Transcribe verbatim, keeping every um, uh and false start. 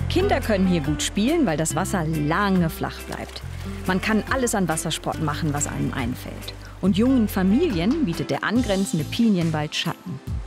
Kinder können hier gut spielen, weil das Wasser lange flach bleibt. Man kann alles an Wassersport machen, was einem einfällt. Und jungen Familien bietet der angrenzende Pinienwald Schatten.